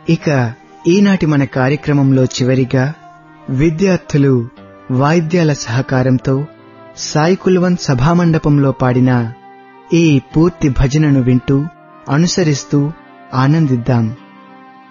ఇక ఈనాటి మన కార్యక్రమంలో చివరిగా విద్యార్థులు వాయిద్యాల సహకారంతో సాయి కుల్వంత్ సభామండపంలో పాడిన ఈ పూర్తి భజనను వింటూ అనుసరిస్తూ ఆనందిద్దాం.